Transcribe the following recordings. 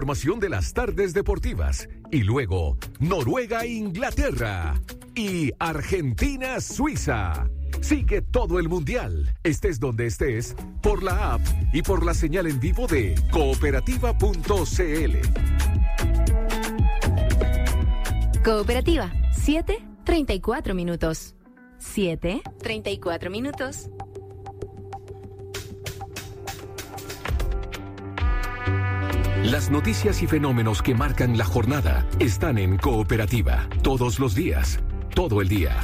información de las tardes deportivas. Y luego, Noruega-Inglaterra y Argentina-Suiza. Sigue todo el mundial, estés donde estés, por la app y por la señal en vivo de cooperativa.cl. Cooperativa, 7:34 minutos. 7:34 minutos. Las noticias y fenómenos que marcan la jornada están en Cooperativa, todos los días, todo el día.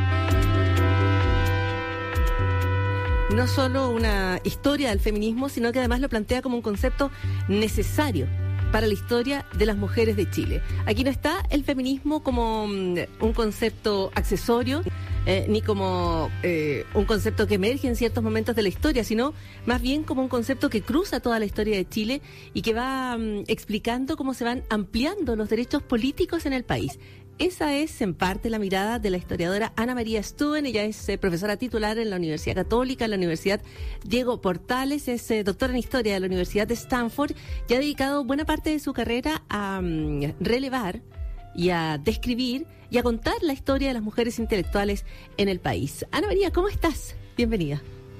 No solo una historia del feminismo, sino que además lo plantea como un concepto necesario para la historia de las mujeres de Chile. Aquí no está el feminismo como un concepto accesorio, ni como un concepto que emerge en ciertos momentos de la historia, sino más bien como un concepto que cruza toda la historia de Chile y que va explicando cómo se van ampliando los derechos políticos en el país. Esa es, en parte, la mirada de la historiadora Ana María Stuen. Ella es profesora titular en la Universidad Católica, en la Universidad Diego Portales, es doctora en Historia de la Universidad de Stanford y ha dedicado buena parte de su carrera a relevar y a describir y a contar la historia de las mujeres intelectuales en el país. Ana María, ¿cómo estás? Bienvenida.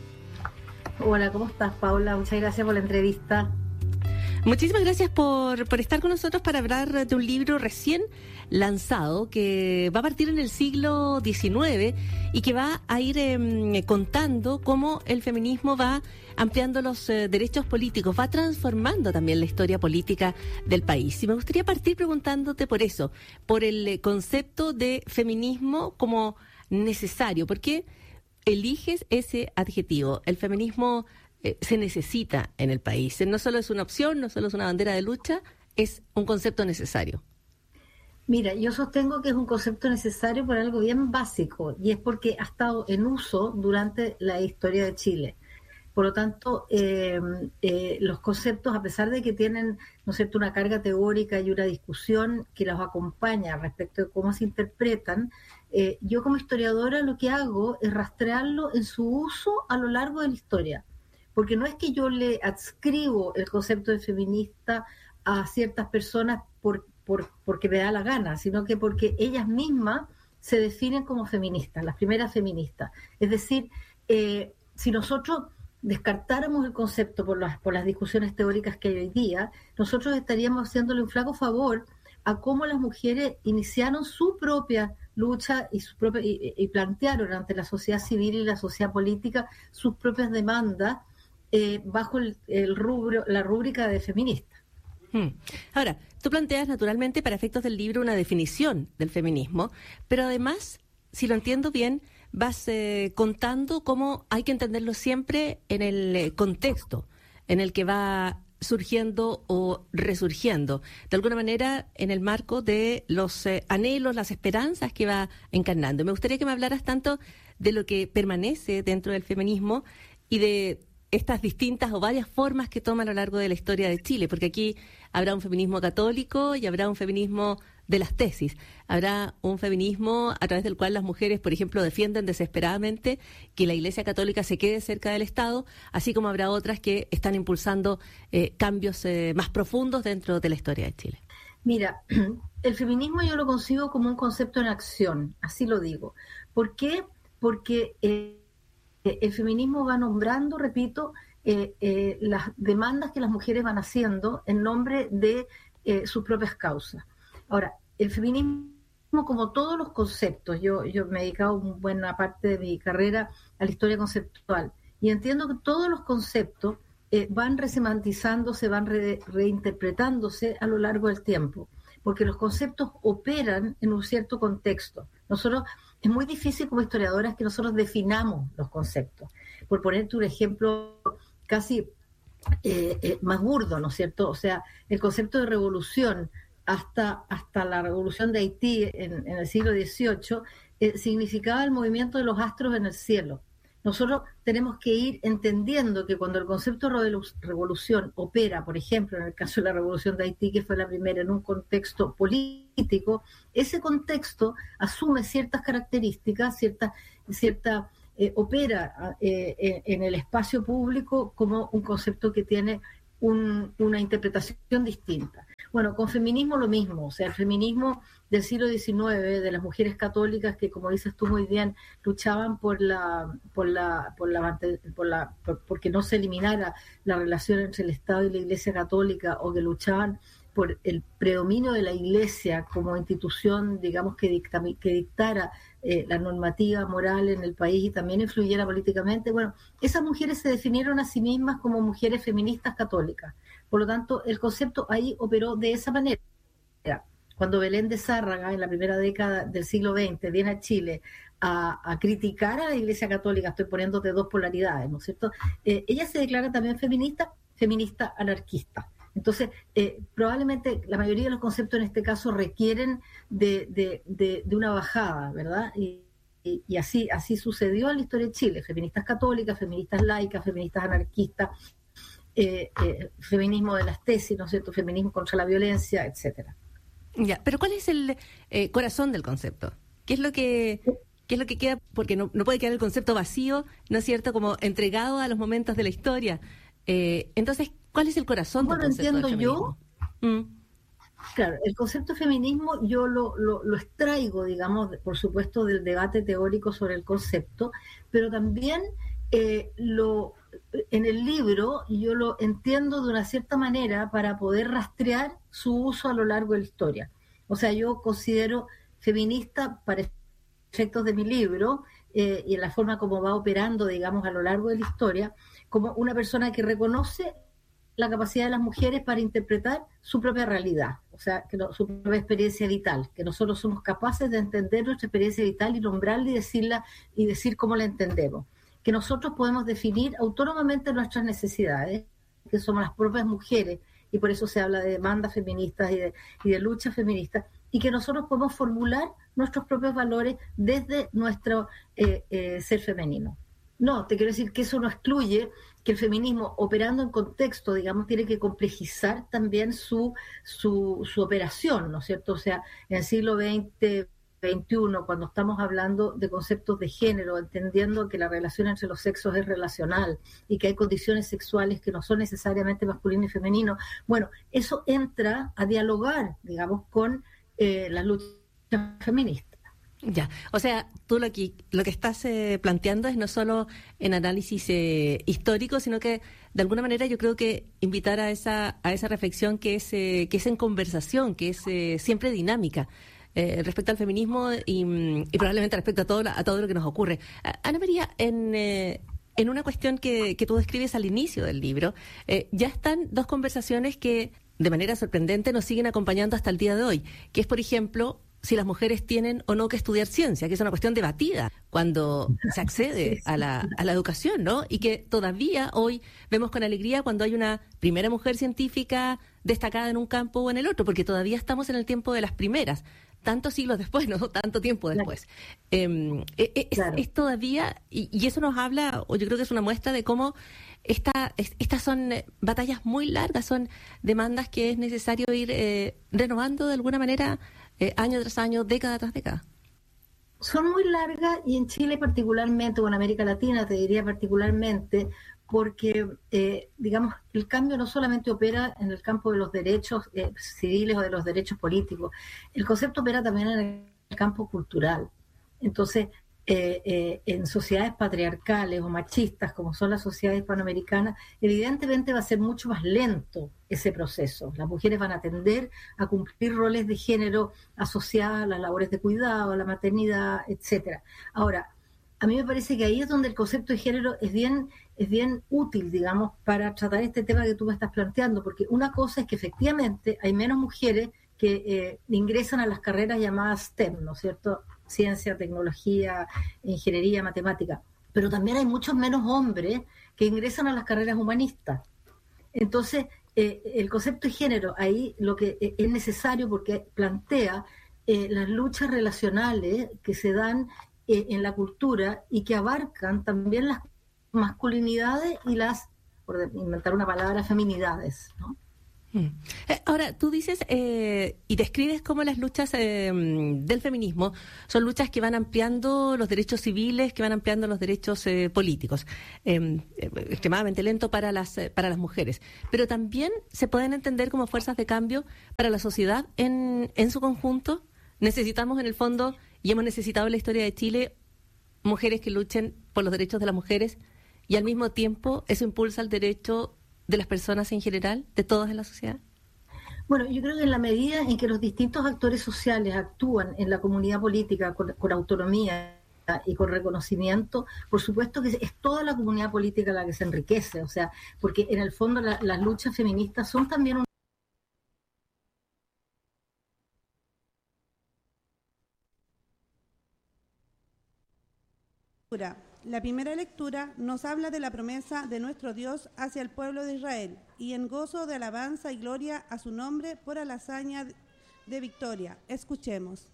Hola, ¿cómo estás, Paula? Muchas gracias por la entrevista. Muchísimas gracias por estar con nosotros para hablar de un libro recién lanzado que va a partir en el siglo XIX y que va a ir contando cómo el feminismo va ampliando los derechos políticos, va transformando también la historia política del país. Y me gustaría partir preguntándote por eso, por el concepto de feminismo como necesario. ¿Por qué eliges ese adjetivo? El feminismo se necesita en el país. No solo es una opción, no solo es una bandera de lucha, es un concepto necesario. Mira, yo sostengo que es un concepto necesario por algo bien básico, y es porque ha estado en uso durante la historia de Chile. Por lo tanto, los conceptos, a pesar de que tienen, ¿no es cierto?, una carga teórica y una discusión que los acompaña respecto de cómo se interpretan, yo como historiadora lo que hago es rastrearlo en su uso a lo largo de la historia. Porque no es que yo le adscribo el concepto de feminista a ciertas personas porque me da la gana, sino que porque ellas mismas se definen como feministas, las primeras feministas. Es decir, si nosotros descartáramos el concepto por las discusiones teóricas que hay hoy día, nosotros estaríamos haciéndole un flaco favor a cómo las mujeres iniciaron su propia lucha y plantearon ante la sociedad civil y la sociedad política sus propias demandas bajo la rúbrica de feminista. Ahora, tú planteas naturalmente para efectos del libro una definición del feminismo, pero además, si lo entiendo bien, vas contando cómo hay que entenderlo siempre en el contexto en el que va surgiendo o resurgiendo, de alguna manera en el marco de los anhelos, las esperanzas que va encarnando. Me gustaría que me hablaras tanto de lo que permanece dentro del feminismo y de estas distintas o varias formas que toma a lo largo de la historia de Chile, porque aquí habrá un feminismo católico y habrá un feminismo de las tesis. Habrá un feminismo a través del cual las mujeres, por ejemplo, defienden desesperadamente que la Iglesia Católica se quede cerca del Estado, así como habrá otras que están impulsando cambios más profundos dentro de la historia de Chile. Mira, el feminismo yo lo concibo como un concepto en acción, así lo digo. ¿Por qué? Porque el feminismo va nombrando, repito, las demandas que las mujeres van haciendo en nombre de sus propias causas. Ahora, el feminismo, como todos los conceptos, yo me he dedicado buena parte de mi carrera a la historia conceptual, y entiendo que todos los conceptos van resemantizándose, van reinterpretándose a lo largo del tiempo, porque los conceptos operan en un cierto contexto. Es muy difícil como historiadoras que nosotros definamos los conceptos. Por ponerte un ejemplo casi más burdo, ¿no es cierto? O sea, el concepto de revolución hasta la revolución de Haití en el siglo XVIII significaba el movimiento de los astros en el cielo. Nosotros tenemos que ir entendiendo que cuando el concepto de revolución opera, por ejemplo, en el caso de la revolución de Haití, que fue la primera en un contexto político, ese contexto asume ciertas características, opera en el espacio público como un concepto que tiene una interpretación distinta. Bueno, con feminismo lo mismo, o sea, el feminismo del siglo XIX, de las mujeres católicas que, como dices tú muy bien, luchaban porque no se eliminara la relación entre el Estado y la Iglesia Católica, o que luchaban por el predominio de la Iglesia como institución, digamos, que dictara la normativa moral en el país y también influyera políticamente. Bueno, esas mujeres se definieron a sí mismas como mujeres feministas católicas. Por lo tanto, el concepto ahí operó de esa manera. Cuando Belén de Zárraga, en la primera década del siglo XX, viene a Chile a criticar a la Iglesia Católica, estoy poniéndote dos polaridades, ¿no es cierto? Ella se declara también feminista anarquista. Entonces, probablemente la mayoría de los conceptos en este caso requieren de una bajada, ¿verdad? Y así sucedió en la historia de Chile. Feministas católicas, feministas laicas, feministas anarquistas, feminismo de las tesis, ¿no es cierto? Feminismo contra la violencia, etcétera. Ya, pero ¿cuál es el corazón del concepto? ¿Qué es lo que queda? Porque no puede quedar el concepto vacío, ¿no es cierto? Como entregado a los momentos de la historia. Entonces, ¿cuál es el corazón del concepto del feminismo? Claro, el concepto de feminismo yo lo extraigo, digamos, por supuesto, del debate teórico sobre el concepto, pero también en el libro yo lo entiendo de una cierta manera para poder rastrear su uso a lo largo de la historia. O sea, yo considero feminista, para efectos de mi libro, y en la forma como va operando, digamos, a lo largo de la historia, como una persona que reconoce la capacidad de las mujeres para interpretar su propia realidad, o sea, su propia experiencia vital, que nosotros somos capaces de entender nuestra experiencia vital y nombrarla y decirla y decir cómo la entendemos, que nosotros podemos definir autónomamente nuestras necesidades, que somos las propias mujeres, y por eso se habla de demandas feministas y de luchas feministas, y que nosotros podemos formular nuestros propios valores desde nuestro ser femenino. No, te quiero decir que eso no excluye que el feminismo, operando en contexto, digamos, tiene que complejizar también su operación, ¿no es cierto? O sea, en el siglo XX, XXI, cuando estamos hablando de conceptos de género, entendiendo que la relación entre los sexos es relacional y que hay condiciones sexuales que no son necesariamente masculino y femenino, bueno, eso entra a dialogar, digamos, con las luchas feministas. Ya, o sea, tú lo que estás planteando es no solo en análisis histórico, sino que de alguna manera yo creo que invitar a esa reflexión que es en conversación, que es siempre dinámica respecto al feminismo y probablemente respecto a todo lo que nos ocurre. Ana María, en una cuestión que tú describes al inicio del libro, ya están dos conversaciones que de manera sorprendente nos siguen acompañando hasta el día de hoy, que es, por ejemplo, si las mujeres tienen o no que estudiar ciencia, que es una cuestión debatida cuando se accede a la educación, ¿no? Y que todavía hoy vemos con alegría cuando hay una primera mujer científica destacada en un campo o en el otro, porque todavía estamos en el tiempo de las primeras, tantos siglos después, ¿no? Tanto tiempo después. Claro. Es todavía, y eso nos habla, o yo creo que es una muestra de cómo estas son batallas muy largas, son demandas que es necesario ir renovando de alguna manera año tras año, década tras década. Son muy largas y en Chile particularmente, o en América Latina te diría particularmente, porque, digamos, el cambio no solamente opera en el campo de los derechos civiles o de los derechos políticos, el concepto opera también en el campo cultural. Entonces, en sociedades patriarcales o machistas, como son las sociedades hispanoamericanas, evidentemente va a ser mucho más lento ese proceso. Las mujeres van a tender a cumplir roles de género asociados a las labores de cuidado, a la maternidad, etcétera. Ahora, a mí me parece que ahí es donde el concepto de género es bien útil, digamos, para tratar este tema que tú me estás planteando, porque una cosa es que efectivamente hay menos mujeres que ingresan a las carreras llamadas STEM, ¿no es cierto?, ciencia, tecnología, ingeniería, matemática, pero también hay muchos menos hombres que ingresan a las carreras humanistas. Entonces, el concepto de género ahí lo que es necesario porque plantea las luchas relacionales que se dan en la cultura y que abarcan también las masculinidades y las, por inventar una palabra, feminidades, ¿no? Ahora, tú dices y describes cómo las luchas del feminismo son luchas que van ampliando los derechos civiles, que van ampliando los derechos políticos. Extremadamente lento para las mujeres. Pero también se pueden entender como fuerzas de cambio para la sociedad en su conjunto. Necesitamos, en el fondo, y hemos necesitado en la historia de Chile, mujeres que luchen por los derechos de las mujeres, y al mismo tiempo eso impulsa el derecho de las personas en general, de todas en la sociedad. Bueno, yo creo que en la medida en que los distintos actores sociales actúan en la comunidad política con autonomía y con reconocimiento, por supuesto que es toda la comunidad política la que se enriquece, o sea, porque en el fondo las luchas feministas son también La primera lectura nos habla de la promesa de nuestro Dios hacia el pueblo de Israel y en gozo de alabanza y gloria a su nombre por la hazaña de victoria. Escuchemos.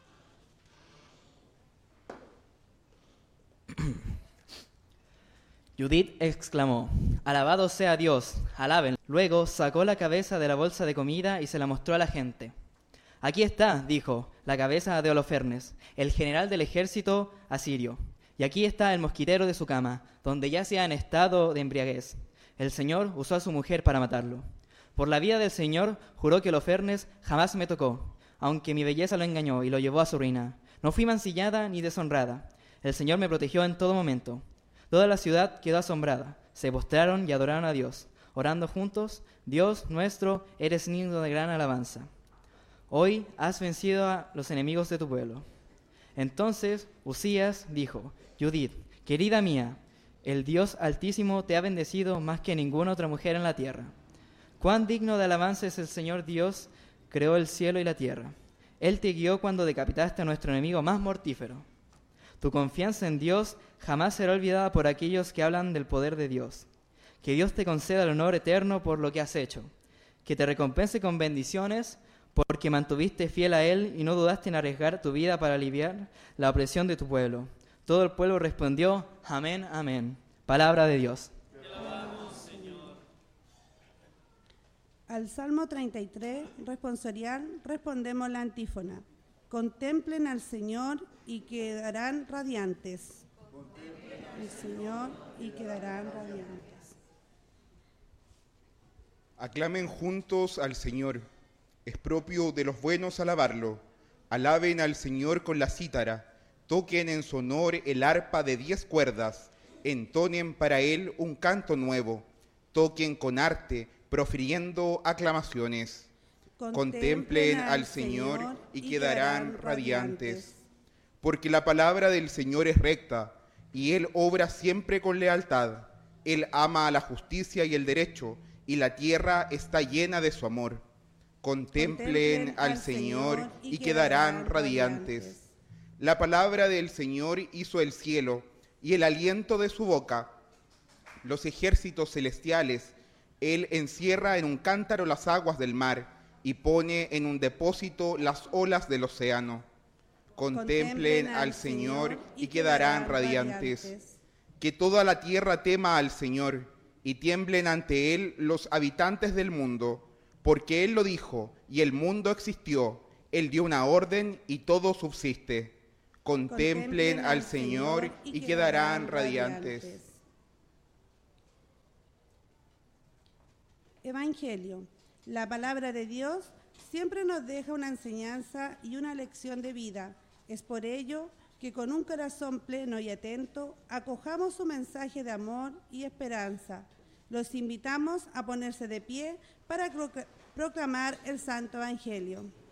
Judith exclamó: «Alabado sea Dios, alaben». Luego sacó la cabeza de la bolsa de comida y se la mostró a la gente. «Aquí está», dijo, «la cabeza de Holofernes, el general del ejército asirio. Y aquí está el mosquitero de su cama, donde yace en estado de embriaguez. El Señor usó a su mujer para matarlo. Por la vida del Señor juró que Holofernes jamás me tocó, aunque mi belleza lo engañó y lo llevó a su ruina. No fui mancillada ni deshonrada. El Señor me protegió en todo momento». Toda la ciudad quedó asombrada. Se postraron y adoraron a Dios, orando juntos: «Dios nuestro, eres digno de gran alabanza. Hoy has vencido a los enemigos de tu pueblo». Entonces Uzías dijo: «Judith, querida mía, el Dios Altísimo te ha bendecido más que ninguna otra mujer en la tierra. Cuán digno de alabanza es el Señor Dios, creó el cielo y la tierra. Él te guió cuando decapitaste a nuestro enemigo más mortífero. Tu confianza en Dios jamás será olvidada por aquellos que hablan del poder de Dios. Que Dios te conceda el honor eterno por lo que has hecho. Que te recompense con bendiciones porque mantuviste fiel a Él y no dudaste en arriesgar tu vida para aliviar la opresión de tu pueblo». Todo el pueblo respondió: «Amén, amén». Palabra de Dios. Te alabamos, Señor. Al Salmo 33, responsorial, respondemos la antífona: «Contemplen al Señor y quedarán radiantes». El Señor y quedarán radiantes. Aclamen juntos al Señor. Es propio de los buenos alabarlo. Alaben al Señor con la cítara. Toquen en su honor el arpa de 10 cuerdas. Entonen para él un canto nuevo. Toquen con arte, profiriendo aclamaciones. Contemplen al Señor y quedarán radiantes. Porque la palabra del Señor es recta, y Él obra siempre con lealtad. Él ama a la justicia y el derecho, y la tierra está llena de su amor. Contemplen al Señor y quedarán radiantes. La palabra del Señor hizo el cielo, y el aliento de su boca los ejércitos celestiales. Él encierra en un cántaro las aguas del mar, y pone en un depósito las olas del océano. Contemplen al Señor y quedarán radiantes. Que toda la tierra tema al Señor, y tiemblen ante Él los habitantes del mundo, porque Él lo dijo, y el mundo existió. Él dio una orden, y todo subsiste. Contemplen al Señor y quedarán radiantes. Evangelio. La palabra de Dios siempre nos deja una enseñanza y una lección de vida. Es por ello que con un corazón pleno y atento acojamos su mensaje de amor y esperanza. Los invitamos a ponerse de pie para proclamar el Santo Evangelio.